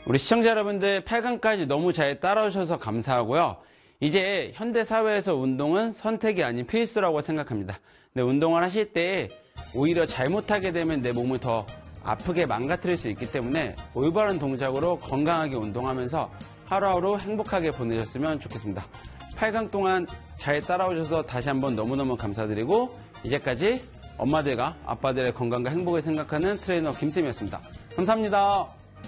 우리 시청자 여러분들 8강까지 너무 잘 따라오셔서 감사하고요. 이제 현대 사회에서 운동은 선택이 아닌 필수라고 생각합니다. 근데 운동을 하실 때 오히려 잘못하게 되면 내 몸을 더 아프게 망가뜨릴 수 있기 때문에 올바른 동작으로 건강하게 운동하면서 하루하루 행복하게 보내셨으면 좋겠습니다. 8강 동안 잘 따라오셔서 다시 한번 너무너무 감사드리고 이제까지 엄마들과 아빠들의 건강과 행복을 생각하는 트레이너 김쌤이었습니다. 감사합니다.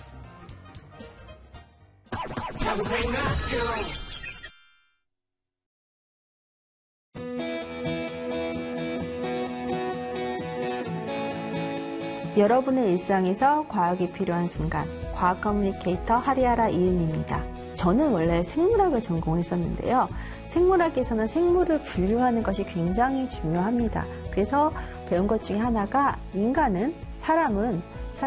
여러분의 일상에서 과학이 필요한 순간, 과학 커뮤니케이터 하리아라 이은입니다. 저는 원래 생물학을 전공했었는데요. 생물학에서는 생물을 분류하는 것이 굉장히 중요합니다. 그래서 배운 것 중에 하나가 사람은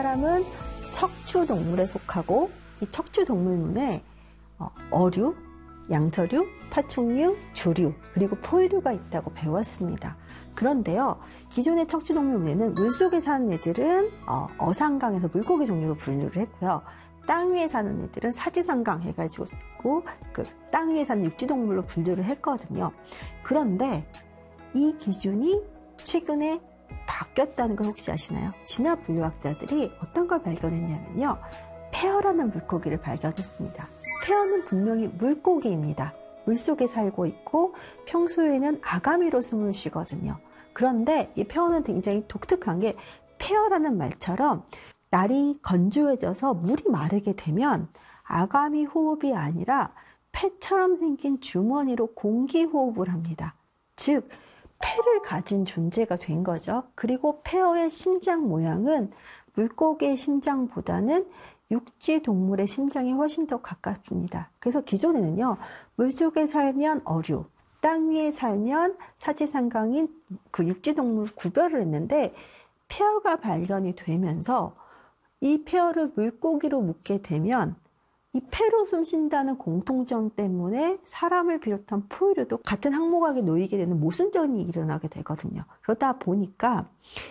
척추동물에 속하고 이 척추동물문에 어류, 양서류, 파충류, 조류, 그리고 포유류가 있다고 배웠습니다. 그런데요, 기존의 척추동물문에는 물속에 사는 애들은 어상강에서 물고기 종류로 분류를 했고요. 땅 위에 사는 애들은 사지상강 해가지고 그 땅 위에 사는 육지동물로 분류를 했거든요. 그런데 이 기준이 최근에 바뀌었다는 걸 혹시 아시나요? 진화 분류학자들이 어떤 걸 발견했냐면요. 페어라는 물고기를 발견했습니다. 페어는 분명히 물고기입니다. 물속에 살고 있고 평소에는 아가미로 숨을 쉬거든요. 그런데 이 페어는 굉장히 독특한 게 페어라는 말처럼 날이 건조해져서 물이 마르게 되면 아가미 호흡이 아니라 폐처럼 생긴 주머니로 공기 호흡을 합니다. 즉 폐를 가진 존재가 된 거죠. 그리고 페어의 심장 모양은 물고기의 심장보다는 육지 동물의 심장이 훨씬 더 가깝습니다. 그래서 기존에는요, 물속에 살면 어류, 땅 위에 살면 사지상강인 그 육지 동물 구별을 했는데 페어가 발견이 되면서 이 페어를 물고기로 묻게 되면 이 폐로 숨쉰다는 공통점 때문에 사람을 비롯한 포유류도 같은 항목하게 놓이게 되는 모순전이 일어나게 되거든요. 그러다 보니까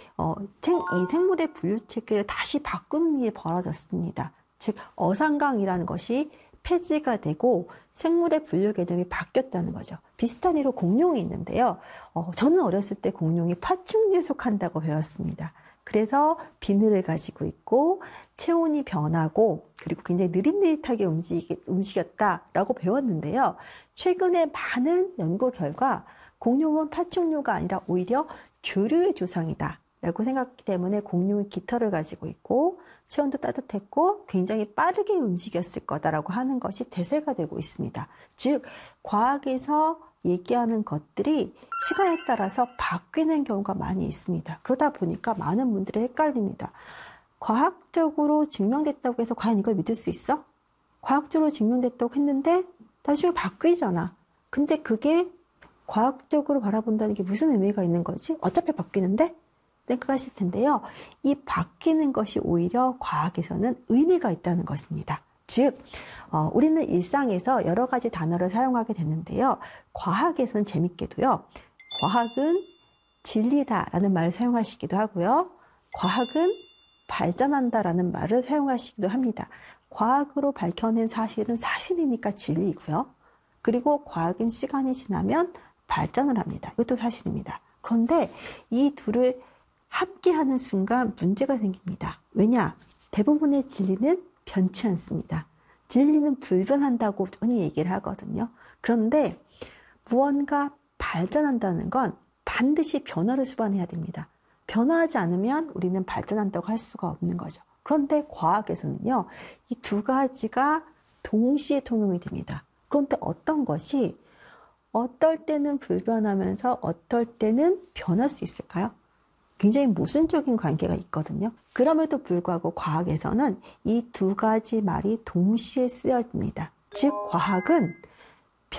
이 생물의 분류 체계를 다시 바꾸는 일이 벌어졌습니다. 즉 어상강이라는 것이 폐지가 되고 생물의 분류 개념이 바뀌었다는 거죠. 비슷한 예로 공룡이 있는데요. 저는 어렸을 때 공룡이 파충류에 속한다고 배웠습니다. 그래서 비늘을 가지고 있고 체온이 변하고 그리고 굉장히 느릿느릿하게 움직였다라고 배웠는데요. 최근에 많은 연구 결과 공룡은 파충류가 아니라 오히려 조류의 조상이다 라고 생각하기 때문에 공룡은 깃털을 가지고 있고 체온도 따뜻했고 굉장히 빠르게 움직였을 거다라고 하는 것이 대세가 되고 있습니다. 즉 과학에서 얘기하는 것들이 시간에 따라서 바뀌는 경우가 많이 있습니다. 그러다 보니까 많은 분들이 헷갈립니다. 과학적으로 증명됐다고 해서 과연 이걸 믿을 수 있어? 과학적으로 증명됐다고 했는데 나중에 바뀌잖아. 근데 그게 과학적으로 바라본다는 게 무슨 의미가 있는 거지? 어차피 바뀌는데? 생각하실 텐데요. 이 바뀌는 것이 오히려 과학에서는 의미가 있다는 것입니다. 즉 우리는 일상에서 여러 가지 단어를 사용하게 되는데요. 과학에서는 재밌게도요. 과학은 진리다라는 말을 사용하시기도 하고요. 과학은 발전한다라는 말을 사용하시기도 합니다. 과학으로 밝혀낸 사실은 사실이니까 진리이고요. 그리고 과학은 시간이 지나면 발전을 합니다. 이것도 사실입니다. 그런데 이 둘을 함께하는 순간 문제가 생깁니다. 왜냐? 대부분의 진리는 변치 않습니다. 진리는 불변한다고 흔히 얘기를 하거든요. 그런데 무언가 발전한다는 건 반드시 변화를 수반해야 됩니다. 변화하지 않으면 우리는 발전한다고 할 수가 없는 거죠. 그런데 과학에서는요, 이 두 가지가 동시에 통용이 됩니다. 그런데 어떤 것이 어떨 때는 불변하면서 어떨 때는 변할 수 있을까요? 굉장히 모순적인 관계가 있거든요. 그럼에도 불구하고 과학에서는 이 두 가지 말이 동시에 쓰여집니다. 즉 과학은